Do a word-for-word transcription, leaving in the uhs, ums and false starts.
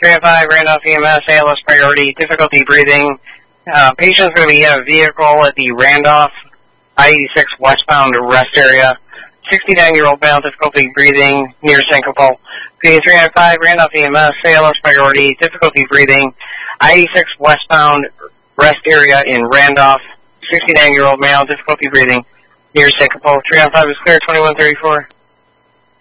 three oh five, Randolph E M S, A L S priority, difficulty breathing. Uh, patient's going to be in a vehicle at the Randolph I eighty-six westbound rest area. sixty-nine-year-old male, difficulty breathing, near syncopal. P three oh five, Randolph E M S, A L S priority, difficulty breathing. I eighty-six westbound rest area in Randolph. sixty-nine-year-old male, difficulty breathing, near syncopal. three oh five is clear, twenty-one thirty-four.